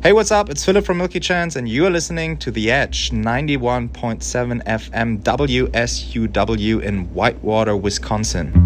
Hey, what's up? It's Philip from Milky Chance, and you're listening to The Edge, 91.7 FM WSUW in Whitewater, Wisconsin.